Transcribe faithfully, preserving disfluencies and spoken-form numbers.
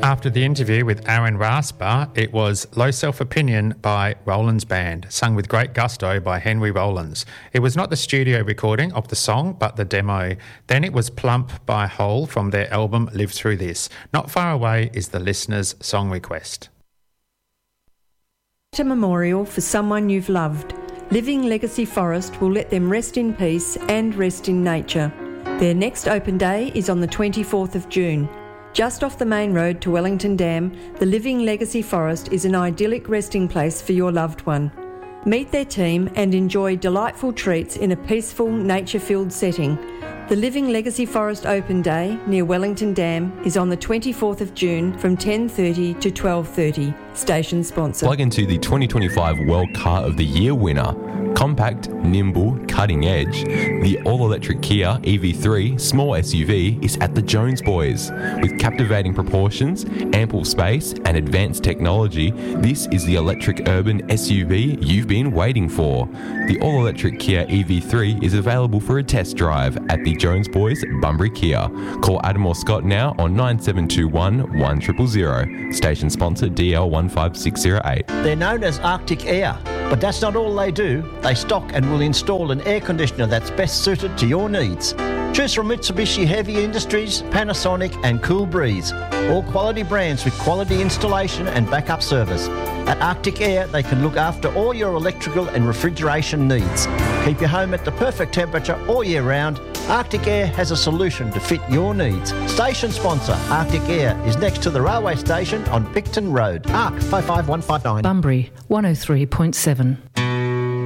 After the interview with Aaron Rasper, it was Low Self-Opinion by Rollins Band, sung with great gusto by Henry Rollins. It was not the studio recording of the song, but the demo. Then it was Plump by Hole from their album Live Through This. Not Far Away is the listener's song request. A memorial for someone you've loved. Living Legacy Forest will let them rest in peace and rest in nature. Their next open day is on the twenty-fourth of June. Just off the main road to Wellington Dam, the Living Legacy Forest is an idyllic resting place for your loved one. Meet their team and enjoy delightful treats in a peaceful, nature-filled setting. The Living Legacy Forest Open Day near Wellington Dam is on the twenty-fourth of June from ten thirty to twelve thirty. Station sponsor. Plug into the twenty twenty-five World Car of the Year winner. Compact, nimble, cutting edge, the all-electric Kia E V three small S U V is at the Jones Boys. With captivating proportions, ample space and advanced technology, this is the electric urban S U V you've been waiting for. The all-electric Kia E V three is available for a test drive at the Jones Boys, Bunbury Kia. Call Adam or Scott now on nine seven two one, one zero zero zero. Station sponsor D L one five six zero eight. They're known as Arctic Air, but that's not all they do. They stock and will install an air conditioner that's best suited to your needs. Choose from Mitsubishi Heavy Industries, Panasonic and Cool Breeze. All quality brands with quality installation and backup service. At Arctic Air, they can look after all your electrical and refrigeration needs. Keep your home at the perfect temperature all year round. Arctic Air has a solution to fit your needs. Station sponsor Arctic Air is next to the railway station on Picton Road. A R C five five one five nine. Bunbury one oh three point seven.